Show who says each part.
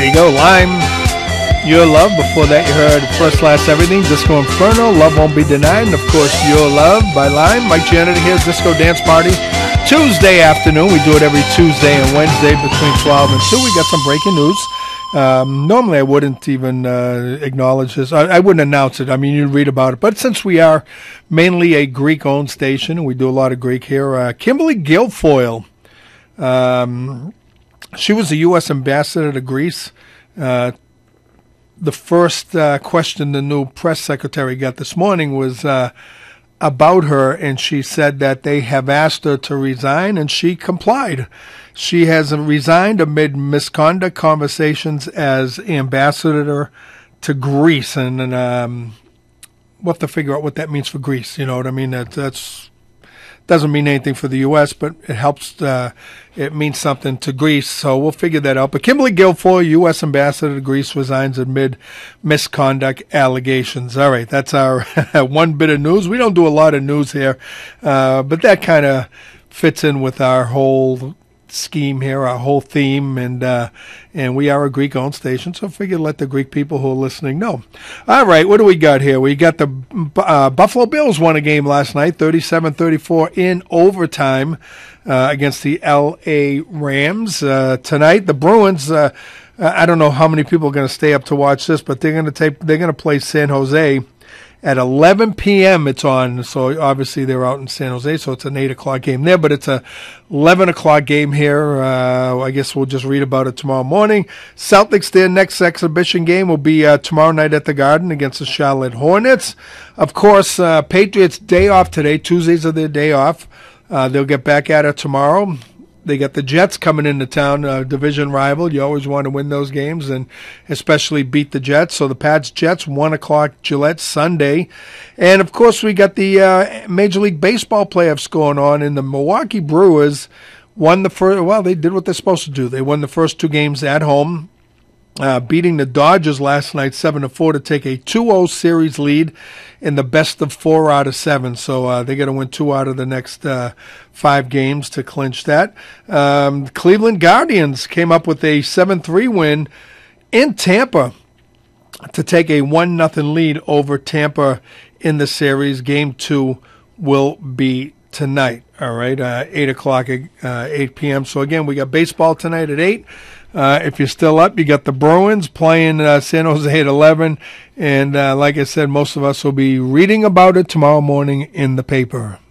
Speaker 1: There you go, Lime, Your Love. Before that, you heard First Last Everything, Disco Inferno, Love Won't Be Denied, and of course, Your Love by Lime. Mike Janet here, Disco Dance Party, Tuesday afternoon. We do it every Tuesday and Wednesday between 12 and 2. We got some breaking news. Normally, I wouldn't even acknowledge this. I wouldn't announce it. I mean, you'd read about it. But since we are mainly a Greek-owned station, and we do a lot of Greek here, Kimberly Guilfoyle, she was the U.S. ambassador to Greece. The first question the new press secretary got this morning was about her, and she said that they have asked her to resign, and she complied. She has resigned amid misconduct conversations as ambassador to Greece, and we'll have to figure out what that means for Greece. You know what I mean? That's doesn't mean anything for the U.S., but it helps. It means something to Greece, so we'll figure that out. But Kimberly Guilfoyle, U.S. ambassador to Greece, resigns amid misconduct allegations. All right, that's our one bit of news. We don't do a lot of news here, but that kind of fits in with our whole scheme here, our whole theme, and we are a Greek-owned station, so I figured let the Greek people who are listening know. All right, what do we got here? We got the Buffalo Bills won a game last night, 37-34 in overtime against the L.A. Rams. Tonight, the Bruins, I don't know how many people are going to stay up to watch this, but they're going to play San Jose. At 11 p.m. it's on, so obviously they're out in San Jose, so it's an 8 o'clock game there, but it's a 11 o'clock game here. I guess we'll just read about it tomorrow morning. Celtics, their next exhibition game will be tomorrow night at the Garden against the Charlotte Hornets. Of course, Patriots day off today. Tuesdays are their day off. They'll get back at it tomorrow. They got the Jets coming into town, division rival. You always want to win those games and especially beat the Jets. So the Pats-Jets, 1 o'clock Gillette Sunday. And, of course, we got the Major League Baseball playoffs going on, and the Milwaukee Brewers won the first. Well, they did what they're supposed to do. They won the first 2 games at home, beating the Dodgers last night 7-4 to take a 2-0 series lead in the best of 4 out of 7. So they got to win 2 out of the next 5 games to clinch that. Cleveland Guardians came up with a 7-3 win in Tampa to take a 1-0 lead over Tampa in the series. Game 2 will be tonight. All right, 8 o'clock, 8 p.m. So again, we got baseball tonight at 8. If you're still up, you got the Bruins playing San Jose at 11. And like I said, most of us will be reading about it tomorrow morning in the paper.